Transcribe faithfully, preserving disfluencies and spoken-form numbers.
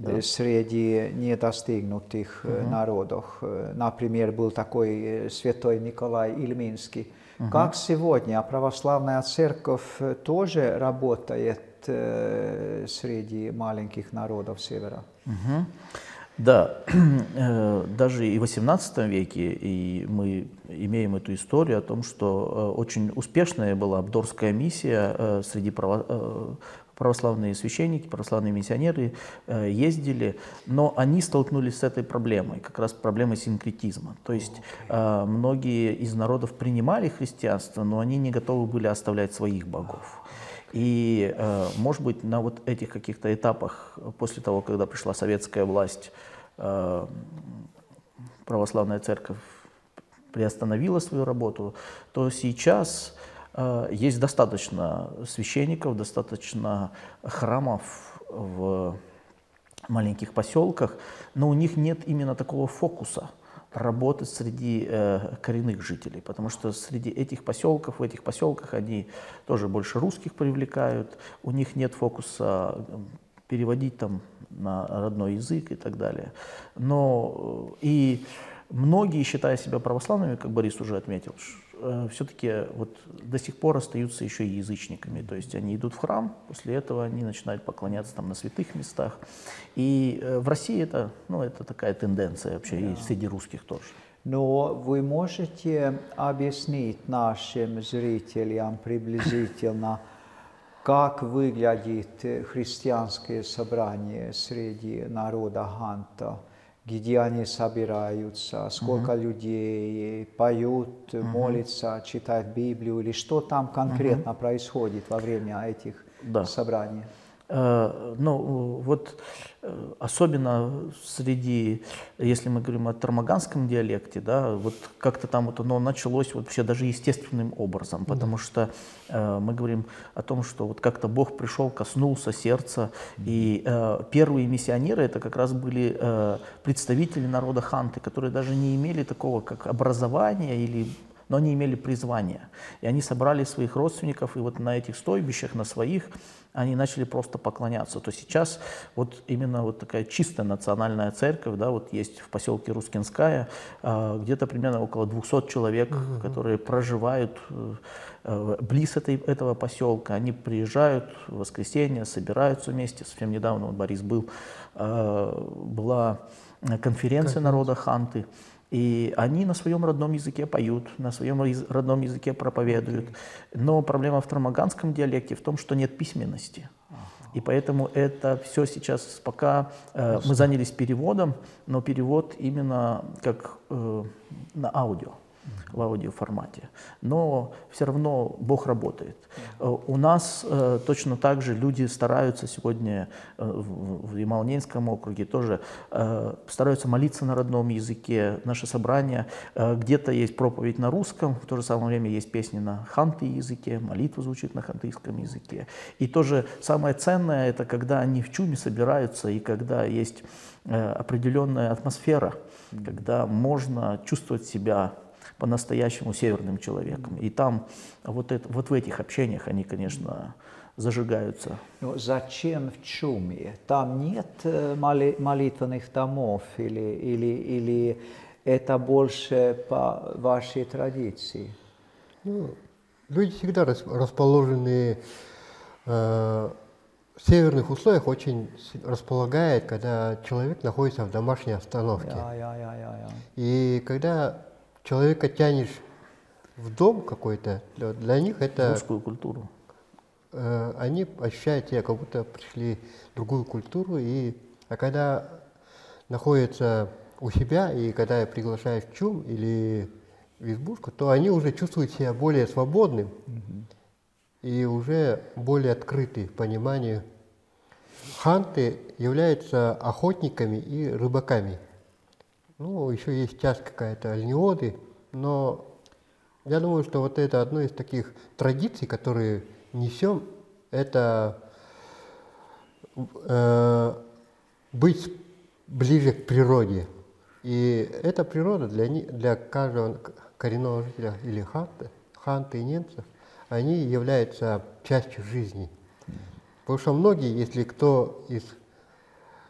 да. среди недостигнутых Угу. народов. Например, был такой святой Николай Ильминский. Угу. Как сегодня православная церковь тоже работает среди маленьких народов Севера? Угу. Да, даже и в восемнадцатом веке и мы имеем эту историю о том, что очень успешная была Абдорская миссия среди право, православные священники, православные миссионеры ездили, но они столкнулись с этой проблемой, как раз проблемой синкретизма. То есть okay. многие из народов принимали христианство, но они не готовы были оставлять своих богов. И, может быть, на вот этих каких-то этапах, после того, когда пришла советская власть, православная церковь приостановила свою работу, то сейчас есть достаточно священников, достаточно храмов в маленьких поселках, но у них нет именно такого фокуса работать среди э, коренных жителей, потому что среди этих поселков, в этих поселках они тоже больше русских привлекают, у них нет фокуса переводить там на родной язык и так далее. Но и многие, считая себя православными, как Борис уже отметил, э, все-таки вот до сих пор остаются еще и язычниками, то есть они идут в храм, после этого они начинают поклоняться там на святых местах. И э, в России это, ну, это такая тенденция вообще, да. И среди русских тоже. Но вы можете объяснить нашим зрителям приблизительно, как выглядит христианское собрание среди народа ханта, где они собираются, сколько uh-huh. людей поют, uh-huh. молятся, читают Библию, или что там конкретно uh-huh. происходит во время этих да. собраний? Uh, ну, вот особенно среди, если мы говорим о тармаганском диалекте, да, вот как-то там вот оно началось вообще даже естественным образом, потому mm-hmm. что э, мы говорим о том, что вот как-то Бог пришел, коснулся сердца, mm-hmm. и э, первые миссионеры это как раз были э, представители народа ханты, которые даже не имели такого как образования или но они имели призвание. И они собрали своих родственников, и вот на этих стойбищах, на своих, они начали просто поклоняться. То сейчас вот именно вот такая чистая национальная церковь, да, вот есть в поселке Рускинская, где-то примерно около двухсот человек, uh-huh. которые проживают близ этой, этого поселка. Они приезжают в воскресенье, собираются вместе. Совсем недавно вот Борис был, была конференция uh-huh. народа ханты. И они на своем родном языке поют, на своем родном языке проповедуют. Но проблема в тармаганском диалекте в том, что нет письменности. И поэтому это все сейчас, пока э, мы занялись переводом, но перевод именно как э, на аудио, в аудиоформате. Но все равно Бог работает. У нас э, точно так же люди стараются сегодня э, в, в Ямал-Ненецком округе тоже э, стараются молиться на родном языке. Наше собрание, э, где-то есть проповедь на русском, в то же самое время есть песни на ханты языке, молитва звучит на хантыйском языке. И тоже самое ценное это когда они в чуме собираются и когда есть э, определенная атмосфера, mm-hmm. когда можно чувствовать себя по-настоящему северным человеком. И там, вот, это, вот в этих общениях они, конечно, зажигаются. Но зачем в чуме? Там нет моли молитвенных домов или, или, или это больше по вашей традиции? Ну, люди всегда расположены э, в северных условиях, очень располагает, когда человек находится в домашней обстановке. Я, я, я, я, я. И когда человека тянешь в дом какой-то, для, для них это... Русскую культуру. Э, они ощущают себя, как будто пришли в другую культуру. И, а когда находятся у себя, и когда приглашаешь в чум или в избушку, то они уже чувствуют себя более свободным mm-hmm. и уже более открыты в понимании. Ханты являются охотниками и рыбаками. Ну, еще есть часть какая-то альниоды, но я думаю, что вот это одно из таких традиций, которые несем, это э, быть ближе к природе. И эта природа для, для каждого коренного жителя или ханты, ханты и немцев, они являются частью жизни. Потому что многие, если кто из